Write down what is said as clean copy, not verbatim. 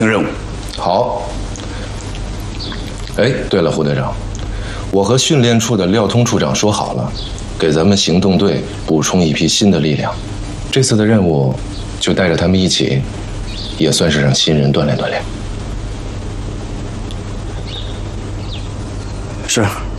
任务。 好。哎，对了，胡队长，我和训练处的廖通处长说好了，给咱们行动队补充一批新的力量。这次的任务就带着他们一起，也算是让新人锻炼锻炼。 是。